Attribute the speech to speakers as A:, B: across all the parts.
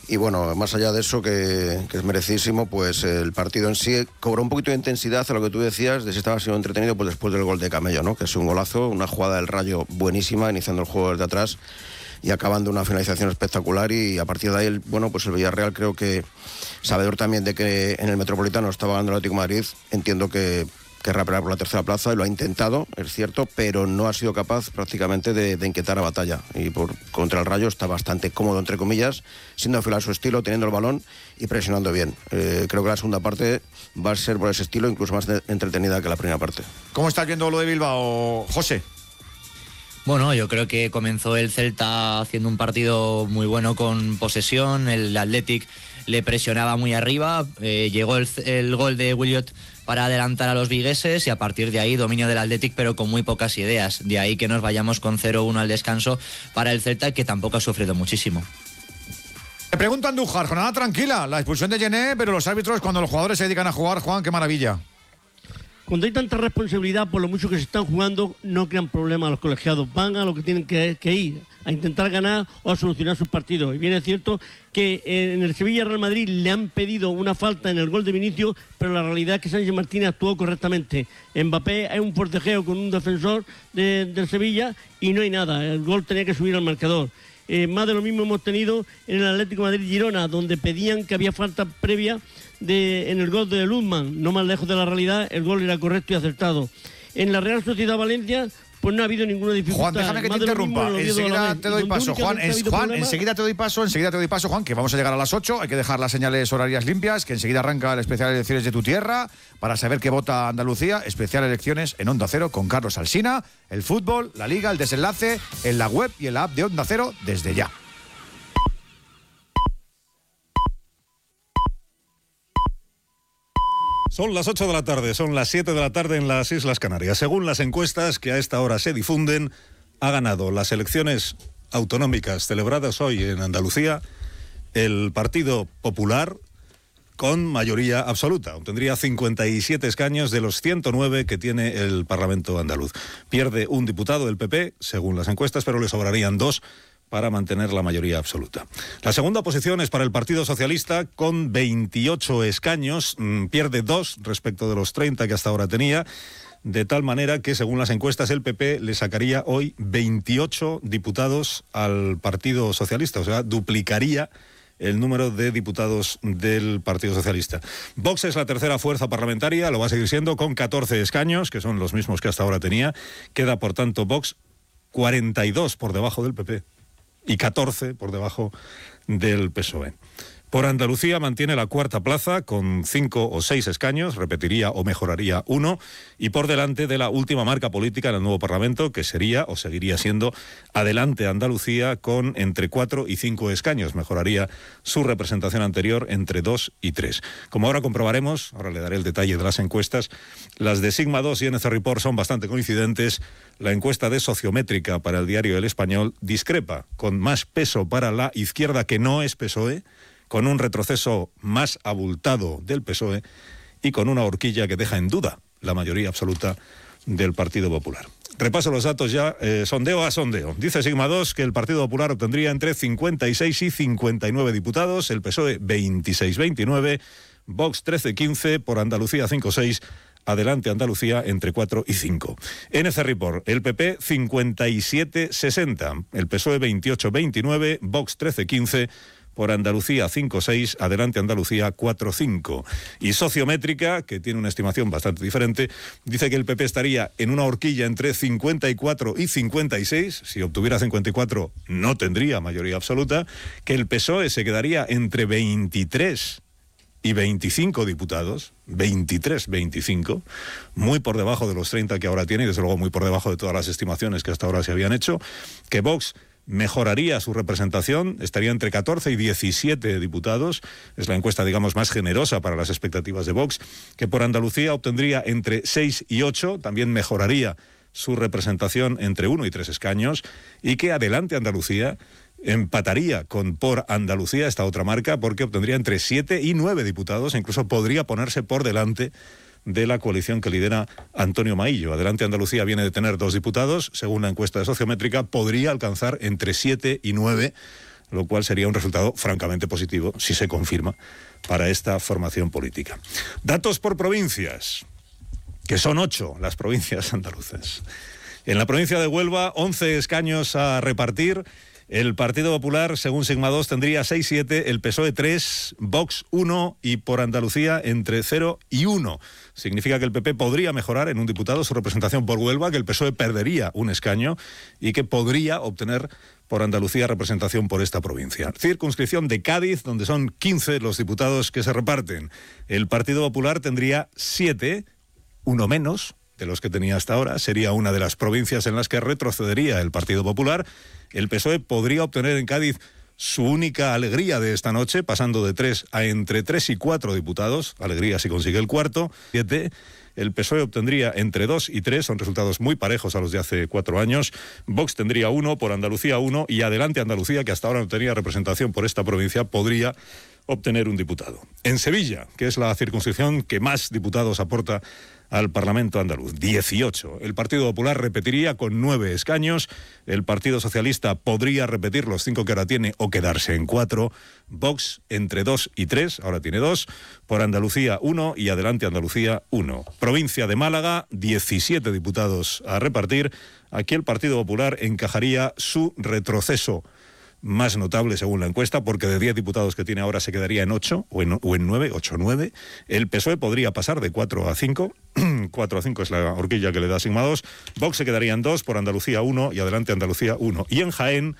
A: Y bueno, más allá de eso, que es merecidísimo, pues el partido en sí cobró un poquito de intensidad a lo que tú decías, de si estaba siendo entretenido, pues después del gol de Camello, ¿no? Que es un golazo, una jugada del Rayo buenísima, iniciando el juego desde atrás y acabando una finalización espectacular, y a partir de ahí, pues el Villarreal, creo que, sabedor también de que en el Metropolitano estaba ganando el Atlético de Madrid, entiendo que querrá pelear por la tercera plaza, y lo ha intentado, es cierto, pero no ha sido capaz prácticamente de inquietar a Batalla, y contra el Rayo está bastante cómodo, entre comillas, siendo fiel a su estilo, teniendo el balón y presionando bien. Creo que la segunda parte va a ser por ese estilo incluso más entretenida que la primera parte.
B: ¿Cómo estás viendo lo de Bilbao, José?
C: Bueno, yo creo que comenzó el Celta haciendo un partido muy bueno con posesión, el Athletic le presionaba muy arriba, llegó el gol de Williot para adelantar a los vigueses, y a partir de ahí dominio del Athletic, pero con muy pocas ideas. De ahí que nos vayamos con 0-1 al descanso para el Celta, que tampoco ha sufrido muchísimo.
B: Te pregunto, Andújar, jornada tranquila, la expulsión de Gené, pero los árbitros, cuando los jugadores se dedican a jugar, Juan, qué maravilla.
D: Cuando hay tanta responsabilidad, por lo mucho que se están jugando, no crean problemas a los colegiados. Van a lo que tienen que ir, a intentar ganar o a solucionar sus partidos. Y bien es cierto que en el Sevilla-Real Madrid le han pedido una falta en el gol de Vinicius, pero la realidad es que Sánchez Martínez actuó correctamente. Mbappé hay un forcejeo con un defensor del Sevilla y no hay nada. El gol tenía que subir al marcador. Más de lo mismo hemos tenido en el Atlético de Madrid-Girona, donde pedían que había falta previa en el gol de Luzman. No más lejos de la realidad, el gol era correcto y acertado. En la Real Sociedad Valencia, pues no ha habido ninguna dificultad.
B: Juan, déjame que te interrumpa. Enseguida te doy paso, Juan. Enseguida te doy paso, Juan, que vamos a llegar a las 8. Hay que dejar las señales horarias limpias, que enseguida arranca el especial Elecciones de tu tierra, para saber qué vota Andalucía. Especial Elecciones en Onda Cero con Carlos Alsina. El fútbol, la liga, el desenlace en la web y en la app de Onda Cero desde ya.
E: Son las 8 de la tarde, son las 7 de la tarde en las Islas Canarias. Según las encuestas que a esta hora se difunden, ha ganado las elecciones autonómicas celebradas hoy en Andalucía el Partido Popular con mayoría absoluta. Obtendría 57 escaños de los 109 que tiene el Parlamento andaluz. Pierde un diputado del PP, según las encuestas, pero le sobrarían 2 para mantener la mayoría absoluta. La segunda posición es para el Partido Socialista con 28 escaños, pierde 2 respecto de los 30 que hasta ahora tenía, de tal manera que según las encuestas el PP le sacaría hoy 28 diputados al Partido Socialista, o sea, duplicaría el número de diputados del Partido Socialista. Vox es la tercera fuerza parlamentaria, lo va a seguir siendo con 14 escaños, que son los mismos que hasta ahora tenía. Queda, por tanto, Vox 42 por debajo del PP. Y 14 por debajo del PSOE. Por Andalucía mantiene la cuarta plaza con 5 o 6 escaños, repetiría o mejoraría 1, y por delante de la última marca política en el nuevo Parlamento, que sería o seguiría siendo Adelante Andalucía, con entre 4 y 5 escaños, mejoraría su representación anterior entre 2 y 3. Como ahora comprobaremos, ahora le daré el detalle de las encuestas, las de Sigma 2 y NC Report son bastante coincidentes. La encuesta de Sociométrica para el diario El Español discrepa, con más peso para la izquierda, que no es PSOE, con un retroceso más abultado del PSOE y con una horquilla que deja en duda la mayoría absoluta del Partido Popular. Repaso los datos ya, sondeo a sondeo. Dice Sigma 2 que el Partido Popular obtendría entre 56 y 59 diputados, el PSOE 26-29, Vox 13-15, por Andalucía 5-6, Adelante Andalucía entre 4 y 5. NC Report, el PP 57-60, el PSOE 28-29, Vox 13-15, por Andalucía 5-6, Adelante Andalucía 4-5. Y Sociométrica, que tiene una estimación bastante diferente, dice que el PP estaría en una horquilla entre 54 y 56, si obtuviera 54 no tendría mayoría absoluta, que el PSOE se quedaría entre 23 y 25 diputados, 23-25, muy por debajo de los 30 que ahora tiene, y desde luego muy por debajo de todas las estimaciones que hasta ahora se habían hecho, que Vox mejoraría su representación, estaría entre 14 y 17 diputados, es la encuesta, digamos, más generosa para las expectativas de Vox, que por Andalucía obtendría entre 6 y 8, también mejoraría su representación entre 1 y 3 escaños, y que Adelante Andalucía empataría con Por Andalucía, esta otra marca, porque obtendría entre 7 y 9 diputados, e incluso podría ponerse por delante de la coalición que lidera Antonio Maillo. Adelante Andalucía viene de tener 2 diputados, según la encuesta de Sociométrica, podría alcanzar entre 7 y 9 lo cual sería un resultado francamente positivo, si se confirma, para esta formación política. Datos por provincias, que son 8 las provincias andaluzas. En la provincia de Huelva, 11 escaños a repartir. El Partido Popular, según Sigma 2, tendría 6-7, el PSOE 3, Vox 1 y por Andalucía entre 0 y 1. Significa que el PP podría mejorar en un diputado su representación por Huelva, que el PSOE perdería un escaño y que podría obtener por Andalucía representación por esta provincia. Circunscripción de Cádiz, donde son 15 los diputados que se reparten. El Partido Popular tendría 7, uno menos de los que tenía hasta ahora. Sería una de las provincias en las que retrocedería el Partido Popular. El PSOE podría obtener en Cádiz su única alegría de esta noche, pasando de 3 a entre 3 y 4 diputados. Alegría si consigue el cuarto. 7. El PSOE obtendría entre 2 y 3, son resultados muy parejos a los de hace 4 años. Vox tendría 1, por Andalucía 1, y Adelante Andalucía, que hasta ahora no tenía representación por esta provincia, podría obtener un diputado. En Sevilla, que es la circunscripción que más diputados aporta al Parlamento andaluz, 18. El Partido Popular repetiría con 9 escaños. El Partido Socialista podría repetir los 5 que ahora tiene o quedarse en 4. Vox entre 2 y 3, ahora tiene 2. Por Andalucía 1 y Adelante Andalucía 1. Provincia de Málaga, 17 diputados a repartir. Aquí el Partido Popular encajaría su retroceso más notable según la encuesta, porque de 10 diputados que tiene ahora se quedaría en 8 o en 9, 8-9. El PSOE podría pasar de 4 a 5. 4 a 5 es la horquilla que le da Sigma 2. Vox se quedaría en 2, por Andalucía 1 y Adelante Andalucía 1. Y en Jaén,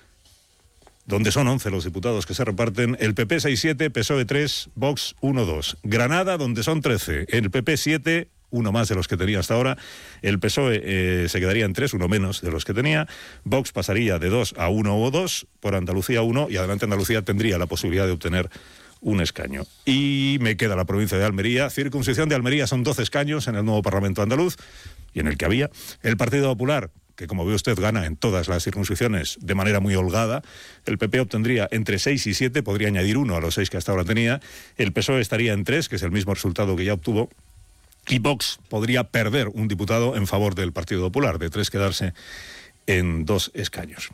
E: donde son 11 los diputados que se reparten, el PP 6-7, PSOE 3, Vox 1-2. Granada, donde son 13, el PP 7, uno más de los que tenía hasta ahora. El PSOE se quedaría en 3, uno menos de los que tenía. Vox pasaría de 2 a 1 o 2, por Andalucía 1, y Adelante Andalucía tendría la posibilidad de obtener un escaño. Y me queda la provincia de Almería. Circunscripción de Almería son 12 escaños en el nuevo Parlamento andaluz, y en el que había. El Partido Popular, que como ve usted gana en todas las circunscripciones de manera muy holgada. El PP obtendría entre 6 y 7, podría añadir 1 a los 6 que hasta ahora tenía. El PSOE estaría en 3, que es el mismo resultado que ya obtuvo. Y Vox podría perder un diputado en favor del Partido Popular, de 3 quedarse en 2 escaños.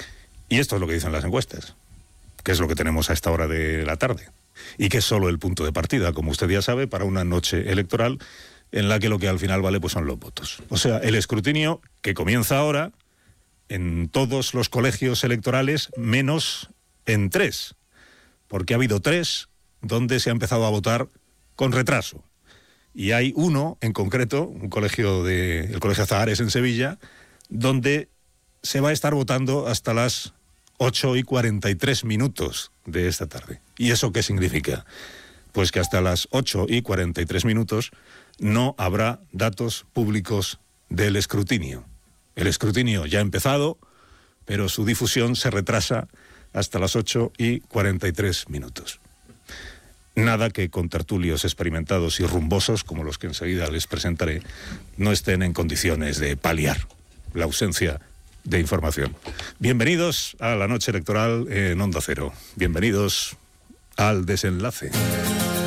E: Y esto es lo que dicen las encuestas, que es lo que tenemos a esta hora de la tarde, y que es solo el punto de partida, como usted ya sabe, para una noche electoral en la que lo que al final vale pues son los votos. O sea, el escrutinio que comienza ahora en todos los colegios electorales, menos en 3, porque ha habido 3 donde se ha empezado a votar con retraso. Y hay uno en concreto, el Colegio Azahares en Sevilla, donde se va a estar votando hasta las 8:43 de esta tarde. ¿Y eso qué significa? Pues que hasta las 8:43 no habrá datos públicos del escrutinio. El escrutinio ya ha empezado, pero su difusión se retrasa hasta las 8:43. Nada que contertulios experimentados y rumbosos, como los que enseguida les presentaré, no estén en condiciones de paliar la ausencia de información. Bienvenidos a la noche electoral en Onda Cero. Bienvenidos al desenlace.